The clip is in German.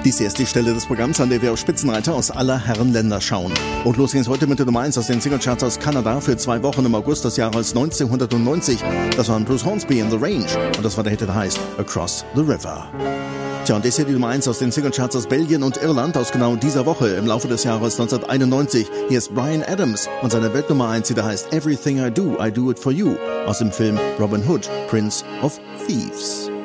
Dies hier ist die Stelle des Programms, an der wir auf Spitzenreiter aus aller Herren Länder schauen. Und los geht's heute mit der Nummer 1 aus den Singlecharts aus Kanada für 2 Wochen im August des Jahres 1990. Das waren Bruce Hornsby in The Range und das war der Hit, der heißt Across the River. Tja, und das ist hier die Nummer 1 aus den Singlecharts aus Belgien und Irland aus genau dieser Woche im Laufe des Jahres 1991. Hier ist Bryan Adams und seine Weltnummer 1, die da heißt Everything I Do It For You aus dem Film Robin Hood, Prince of Thieves.